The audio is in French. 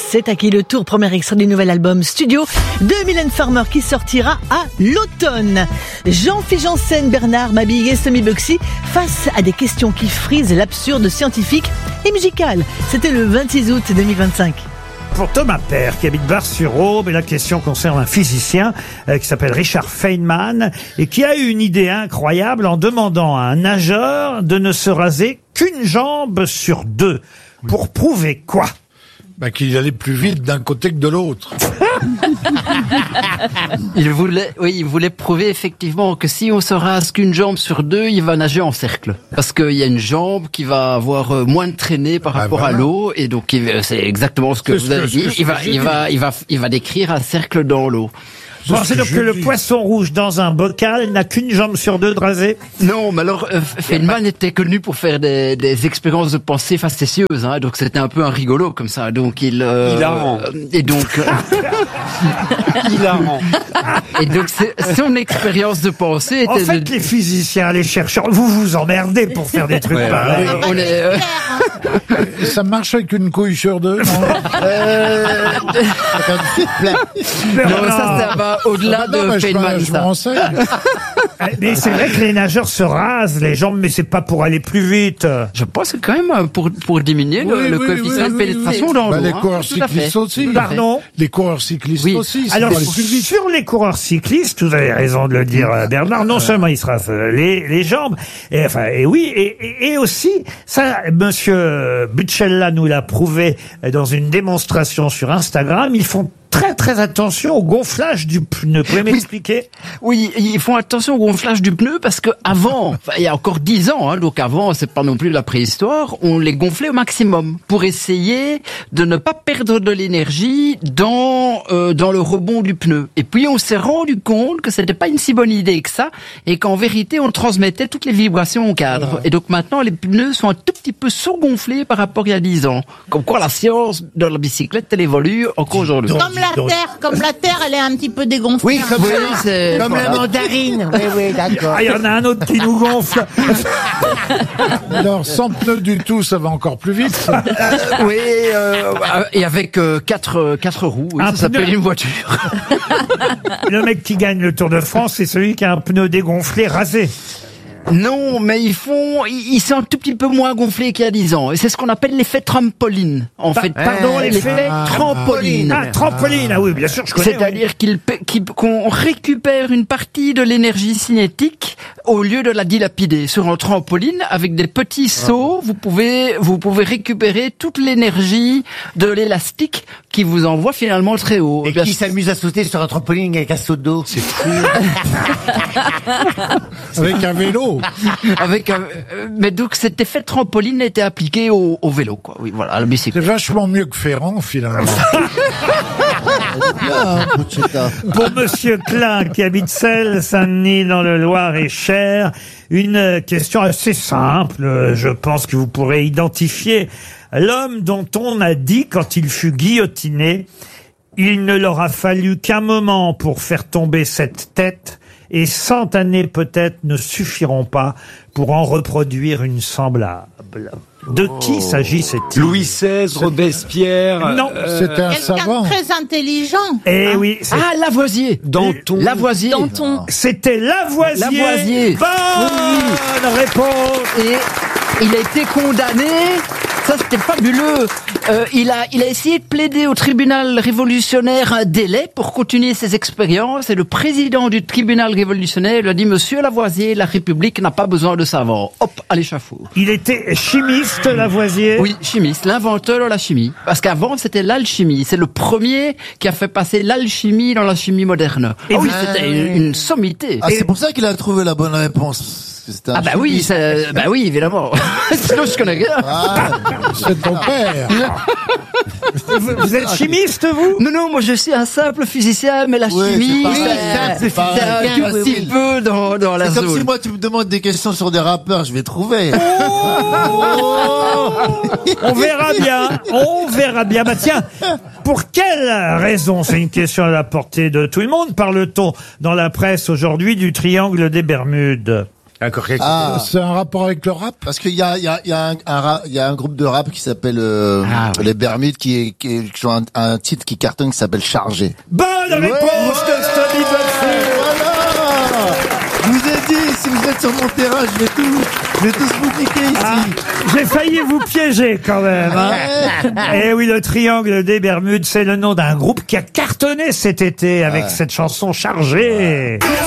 c'est à qui le tour, premier extrait du nouvel album Studio de Mylène Farmer qui sortira à l'automne. Jean-Philippe Janssen, Bernard Mabille et Semi Bugsy face à des questions qui frisent l'absurde scientifique et musical. C'était le 26 août 2025. Pour Thomas Père, qui habite Bar-sur-Aube, et la question concerne un physicien qui s'appelle Richard Feynman et qui a eu une idée incroyable en demandant à un nageur de ne se raser qu'une jambe sur deux. Pour prouver quoi? Qu'il allait plus vite d'un côté que de l'autre. Il voulait prouver effectivement que si on se rase qu'une jambe sur deux, il va nager en cercle. Parce qu'il y a une jambe qui va avoir moins de traînée par rapport à l'eau, et donc c'est exactement ce que vous avez dit. Il va décrire un cercle dans l'eau. C'est donc que le poisson rouge dans un bocal n'a qu'une jambe sur deux de rasée? Non, mais alors Feynman était connu pour faire des expériences de pensée facétieuses, hein, donc c'était un peu un rigolo comme ça. Donc hilarant. Et donc hilarant. Et donc son expérience de pensée était. En fait, les physiciens, les chercheurs, vous vous emmerdez pour faire des trucs pareils. Ça marche avec une couille sur deux, non? Non, ça va au-delà de Feynman, ça. Mais c'est vrai que les nageurs se rasent les jambes, mais c'est pas pour aller plus vite. Je pense que quand même pour diminuer le coefficient de pénétration dans l'eau. Les coureurs cyclistes aussi. Pardon? Les coureurs cyclistes aussi. Alors, sur les coureurs cyclistes, vous avez raison de le dire, Bernard, non seulement ils se rasent les jambes, et aussi, ça, monsieur Buccella nous l'a prouvé dans une démonstration sur Instagram, ils font très très attention au gonflage du pneu. Vous pouvez m'expliquer? Oui, ils font attention au gonflage du pneu parce que avant, il y a encore 10 ans, hein, donc avant, c'est pas non plus la préhistoire, on les gonflait au maximum pour essayer de ne pas perdre de l'énergie dans le rebond du pneu. Et puis on s'est rendu compte que c'était pas une si bonne idée que ça, et qu'en vérité on transmettait toutes les vibrations au cadre. Et donc maintenant les pneus sont un tout petit peu surgonflés par rapport à il y a 10 ans. Comme quoi la science de la bicyclette elle évolue encore aujourd'hui. Comme la terre, elle est un petit peu dégonflée. Oui, comme la mandarine. Oui, d'accord. Il y en a un autre qui nous gonfle. Alors, sans pneus du tout, ça va encore plus vite. Oui, et avec quatre roues, ça s'appelle une voiture. Le mec qui gagne le Tour de France, c'est celui qui a un pneu dégonflé, rasé. Non, mais ils sont un tout petit peu moins gonflés qu'il y a 10 ans. Et c'est ce qu'on appelle l'effet trampoline. En fait, l'effet trampoline. Ah, trampoline, ah oui, bien sûr, je connais. C'est-à-dire qu'on récupère une partie de l'énergie cinétique au lieu de la dilapider. Sur un trampoline, avec des petits sauts, vous pouvez récupérer toute l'énergie de l'élastique qui vous envoie finalement très haut. Et qui s'amuse à sauter sur un trampoline avec un saut d'eau? C'est fou. Avec un vélo. Mais donc cet effet trampoline était appliqué au vélo, quoi. Oui, voilà, à la bicyclette. C'est vachement mieux que Ferrand, finalement. Pour monsieur Klein, qui habite Celles, Saint-Denis, dans le Loir-et-Cher, une question assez simple. Je pense que vous pourrez identifier l'homme dont on a dit, quand il fut guillotiné, il ne leur a fallu qu'un moment pour faire tomber cette tête, et 100 années peut-être ne suffiront pas pour en reproduire une semblable. De qui s'agissait-il? Louis XVI, Robespierre. Non, c'était un savant. Quelqu'un de très intelligent. Eh oui. Lavoisier. Danton. Lavoisier. C'était Lavoisier. Lavoisier. Bonne réponse. Et il a été condamné. Ça, c'était fabuleux. Il a essayé de plaider au tribunal révolutionnaire un délai pour continuer ses expériences, et le président du tribunal révolutionnaire lui a dit: Monsieur Lavoisier, la République n'a pas besoin de savants. Hop, à l'échafaud. Il était chimiste, Lavoisier? Oui, chimiste, l'inventeur de la chimie. Parce qu'avant, c'était l'alchimie. C'est le premier qui a fait passer l'alchimie dans la chimie moderne. Et c'était une sommité. Ah, c'est pour ça qu'il a trouvé la bonne réponse. Oui, évidemment. Sinon, je connais rien. C'est ton père. Vous êtes chimiste, vous? Non, moi je suis un simple physicien, mais la chimie, c'est un tout petit peu dans la zone. C'est comme si moi tu me demandes des questions sur des rappeurs, je vais trouver. On verra bien. Bah tiens, pour quelle raison, c'est une question à la portée de tout le monde, parle-t-on dans la presse aujourd'hui du triangle des Bermudes? Encore quelque Ah, C'est un rapport avec le rap? parce qu'il y a un groupe de rap qui s'appelle les Bermudes qui ont un titre qui cartonne qui s'appelle Chargé. Bonne réponse de Stony Buffet. Voilà. Je vous ai dit, si vous êtes sur mon terrain, je vais tous vous piquer ici. Ah, j'ai failli vous piéger quand même. Hein. Et oui, le Triangle des Bermudes, c'est le nom d'un groupe qui a cartonné cet été avec cette chanson Chargée.